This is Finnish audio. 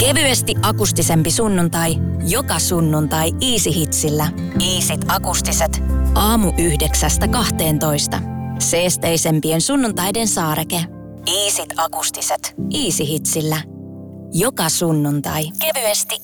Kevyesti akustisempi sunnuntai. Joka sunnuntai Easy Hitsillä. Easyt akustiset. Aamu 9–12. Seesteisempien sunnuntaiden saareke. Easyt akustiset. Easy Hitsillä. Joka sunnuntai. Kevyesti